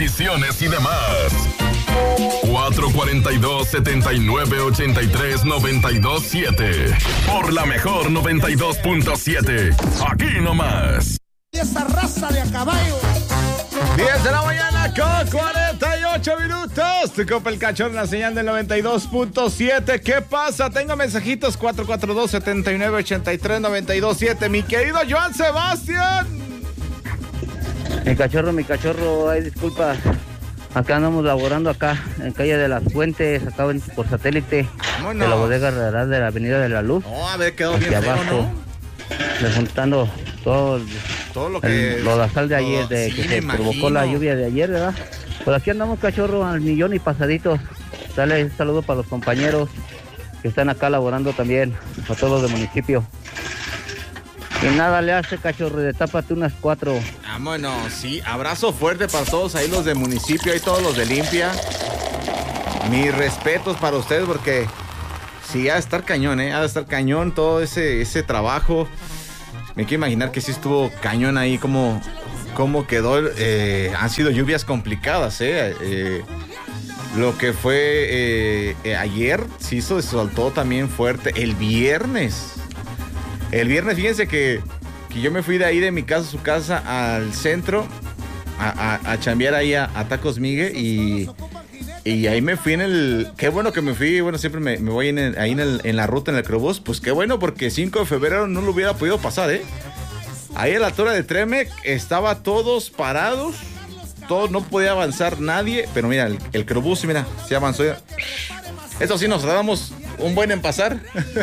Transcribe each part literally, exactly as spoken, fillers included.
revisiones y demás. cuatro cuarenta y dos, setenta y nueve, ochenta y tres, noventa y dos, siete. Por la mejor noventa y dos punto siete. Aquí nomás. Esa raza de a caballo. diez de la mañana con cuarenta y ocho minutos. Tu copa el cachorro en la señal del noventa y dos punto siete. ¿Qué pasa? Tengo mensajitos cuatro cuatro dos, setenta y nueve, ochenta y tres, noventa y dos, siete. Mi querido Joan Sebastián. Mi cachorro, mi cachorro, ay, disculpa. Acá andamos laborando acá, en calle de las Fuentes, acá por satélite. Vámonos. De la bodega de la Avenida de la Luz. No, a ver, quedó bien feo, abajo, ¿no? Desmontando todo, el, todo lo que... el, lo de sal de ayer, todo, de sí, que me se imagino. provocó la lluvia de ayer, ¿verdad? Pues aquí andamos, cachorro, al millón y pasaditos. Dale un saludo para los compañeros que están acá laborando también, a todos los del municipio. Y nada le hace, cachorro, de tápate unas cuatro. Vámonos, sí, abrazo fuerte para todos ahí los del municipio, ahí todos los de limpia. Mis respetos para ustedes porque sí, ha de estar cañón, ¿eh? Ha de estar cañón todo ese, ese trabajo. Me quiero imaginar que sí estuvo cañón ahí, como, como quedó. Eh, han sido lluvias complicadas, ¿eh? eh lo que fue eh, eh, ayer, sí se soltó también fuerte. El viernes. El viernes, fíjense que, que yo me fui de ahí de mi casa a su casa al centro a, a, a chambear ahí a, a Tacos Migue y, y ahí me fui en el... Qué bueno que me fui, bueno, siempre me, me voy en el, ahí en, el, en la ruta, en el Crobús. Pues qué bueno, porque cinco de febrero no lo hubiera podido pasar, ¿eh? Ahí en la torre de Tremec estaba todos parados, todos, no podía avanzar nadie, pero mira, el, el Crobús, mira, se avanzó ya. Eso sí, nos tardamos un buen en pasar.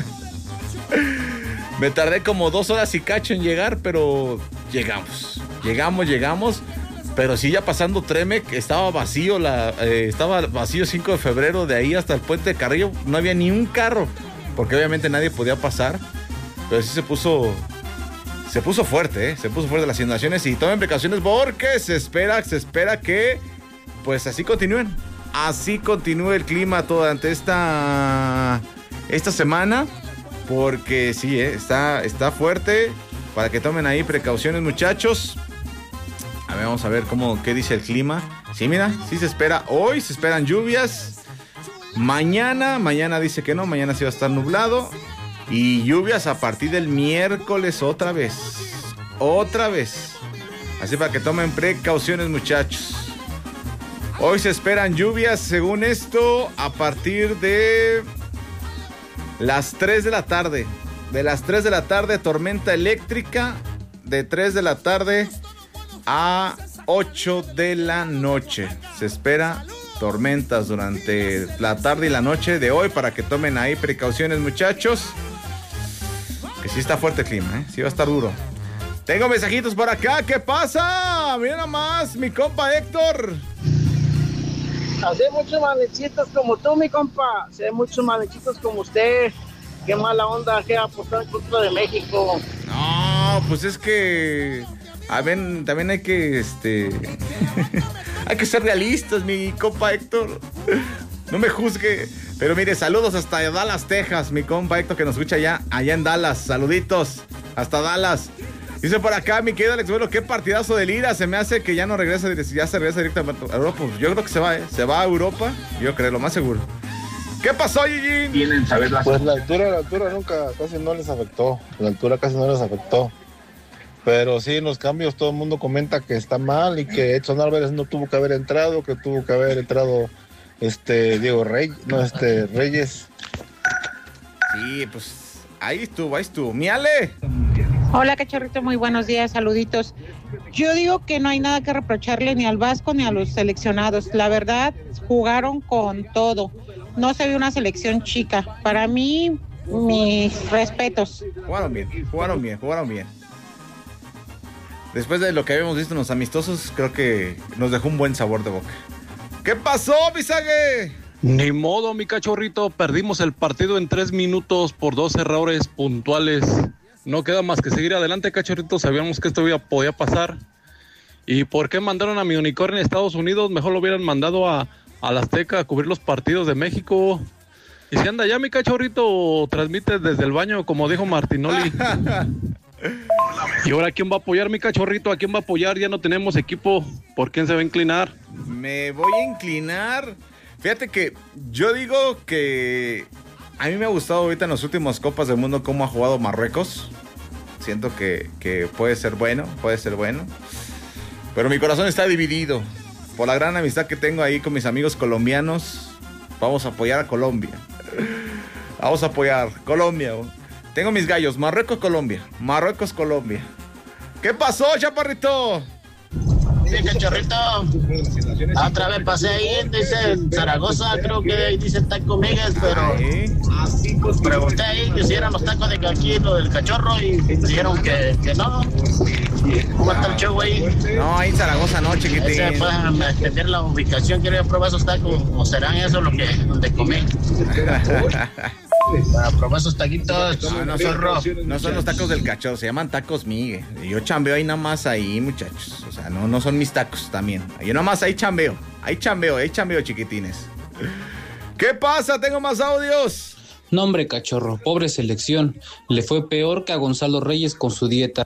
Me tardé como dos horas y cacho en llegar, pero llegamos. Llegamos, llegamos. Pero sí, ya pasando Tremec, estaba vacío, la, eh, estaba vacío cinco de febrero, de ahí hasta el puente de Carrillo. No había ni un carro, porque obviamente nadie podía pasar. Pero sí se puso, se puso fuerte, ¿eh? Se puso fuerte las inundaciones y tomen precauciones porque se espera, se espera que, pues así continúen. Así continúe el clima durante esta, esta semana. Porque sí, eh, está, está fuerte. Para que tomen ahí precauciones, muchachos. A ver, vamos a ver cómo, qué dice el clima. Sí, mira, sí se espera. Hoy se esperan lluvias. Mañana, mañana dice que no. Mañana sí va a estar nublado. Y lluvias a partir del miércoles otra vez. Otra vez. Así para que tomen precauciones, muchachos. Hoy se esperan lluvias, según esto, a partir de... las tres de la tarde. De las tres de la tarde, tormenta eléctrica. De tres de la tarde a ocho de la noche. Se espera tormentas durante la tarde y la noche de hoy para que tomen ahí precauciones, muchachos. Que sí está fuerte el clima, ¿eh? Sí va a estar duro. Tengo mensajitos por acá. ¿Qué pasa? Mira nomás, mi compa Héctor. Hace muchos malechitos como tú, mi compa. Hace muchos malechitos como usted. Qué mala onda que apostar en contra de México. No, pues es que... A ver, también hay que, este... hay que ser realistas, mi compa Héctor. No me juzgue. Pero mire, saludos hasta Dallas, Texas, mi compa Héctor, que nos escucha allá, allá en Dallas. Saluditos hasta Dallas. Dice por acá, mi querido Alex, bueno, qué partidazo de Lira. Se me hace que ya no regresa, ya se regresa directamente a Europa. Pues yo creo que se va, ¿eh? Se va a Europa, yo creo, lo más seguro. ¿Qué pasó, Gigi? Tienen saber las... Pues la altura, la altura nunca, casi no les afectó. La altura casi no les afectó. Pero sí, en los cambios todo el mundo comenta que está mal y que Edson Álvarez no tuvo que haber entrado, que tuvo que haber entrado este Diego Rey, no, este Reyes. Sí, pues ahí estuvo, ahí estuvo. ¡Miale! Hola, cachorrito, muy buenos días, saluditos. Yo digo que no hay nada que reprocharle ni al Vasco ni a los seleccionados. La verdad, jugaron con todo. No se vio una selección chica. Para mí, mis respetos. Jugaron bien, jugaron bien, jugaron bien. Después de lo que habíamos visto en los amistosos, creo que nos dejó un buen sabor de boca. ¿Qué pasó, Bisague? Ni modo, mi cachorrito. Perdimos el partido en tres minutos por dos errores puntuales. No queda más que seguir adelante, cachorrito. Sabíamos que esto podía pasar. ¿Y por qué mandaron a mi unicornio a Estados Unidos? Mejor lo hubieran mandado a, a la Azteca a cubrir los partidos de México. Y si anda ya, mi cachorrito, transmite desde el baño, como dijo Martinoli. ¿Y ahora quién va a apoyar, mi cachorrito? ¿A quién va a apoyar? Ya no tenemos equipo. ¿Por quién se va a inclinar? Me voy a inclinar. Fíjate que yo digo que a mí me ha gustado ahorita en las últimas Copas del Mundo cómo ha jugado Marruecos. Siento que, que puede ser bueno, puede ser bueno. Pero mi corazón está dividido por la gran amistad que tengo ahí con mis amigos colombianos. Vamos a apoyar a Colombia. Vamos a apoyar Colombia. Tengo mis gallos, Marruecos, Colombia. Marruecos, Colombia. ¿Qué pasó, chaparrito? Mire, cachorrito, la otra vez pasé ahí, dice Zaragoza, creo que ahí dice Taco Miguel, pero pregunté ahí que si eran los tacos de aquí, lo del cachorro, y dijeron que, que no. ¿Cómo está el show ahí? No, ahí en Zaragoza no, chiquitín. Ese, pueden extender la ubicación, quiero probar esos tacos, o serán eso lo que, donde comí. Para probar esos taquitos. No, no, son, no son los tacos del cachorro, se llaman tacos Miguel. Yo chambeo ahí nada más ahí, muchachos. O sea, no, no son mis tacos también. Yo nada más ahí chambeo. Ahí chambeo, ahí chambeo, chiquitines. ¿Qué pasa? Tengo más audios. No, hombre, cachorro, pobre selección. Le fue peor que a Gonzalo Reyes con su dieta.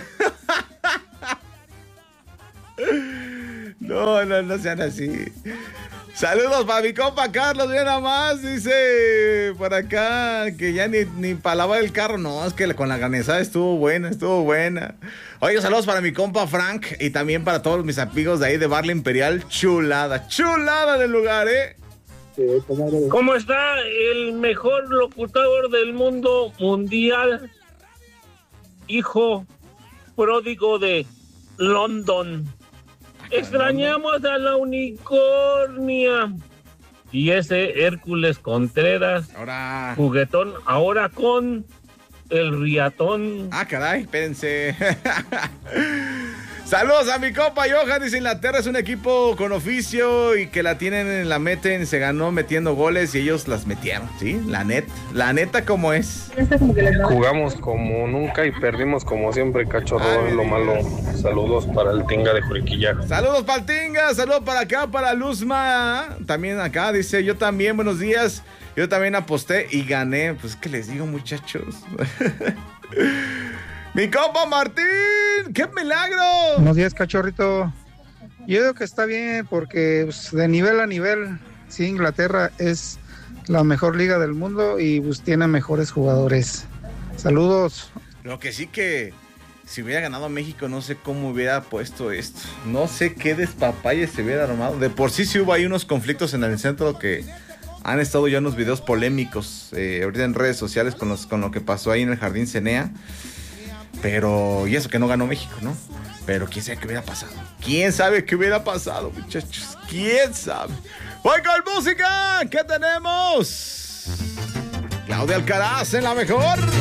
No, no, no sean así. Saludos para mi compa Carlos, bien nada más, dice por acá que ya ni, ni para lavar el carro, no, es que con la granizada estuvo buena, estuvo buena. Oye, saludos para mi compa Frank y también para todos mis amigos de ahí de Barla Imperial, chulada, chulada del lugar, ¿eh? ¿Cómo está el mejor locutor del mundo mundial? Hijo pródigo de London. Extrañamos a la unicornia. Y ese Hércules Contreras, ahora juguetón, ahora con el riatón. Ah, caray, espérense. Saludos a mi compa Johan, dice Inglaterra es un equipo con oficio y que la tienen, la meten, se ganó metiendo goles y ellos las metieron, ¿sí? La net, la neta como es. Jugamos como nunca y perdimos como siempre, cachorro, es lo malo. Saludos para el Tinga de Juriquilla. Saludos para el Tinga, saludos para acá, para Luzma, también acá, dice, yo también, buenos días, yo también aposté y gané, pues que les digo, muchachos. ¡Mi compa Martín! ¡Qué milagro! Buenos días, cachorrito. Yo digo que está bien porque pues, de nivel a nivel, sí, Inglaterra es la mejor liga del mundo y pues, tiene mejores jugadores. Saludos. Lo que sí que si hubiera ganado México, no sé cómo hubiera puesto esto. No sé qué despapalle se hubiera armado. De por sí sí hubo ahí unos conflictos en el centro que han estado ya unos videos polémicos eh, ahorita en redes sociales con, los, con lo que pasó ahí en el Jardín Cenea. Pero, y eso que no ganó México, ¿no? Pero quién sabe qué hubiera pasado. ¿Quién sabe qué hubiera pasado, muchachos? ¿Quién sabe? ¡Voy con música! ¿Qué tenemos? Claudia Alcaraz en la mejor.